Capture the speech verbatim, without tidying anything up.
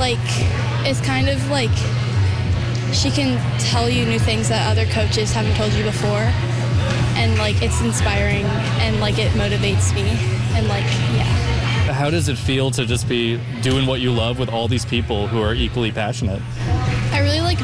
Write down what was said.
like, it's kind of like she can tell you new things that other coaches haven't told you before. And, like, it's inspiring and, like, it motivates me. And, like, yeah. How does it feel to just be doing what you love with all these people who are equally passionate? I really like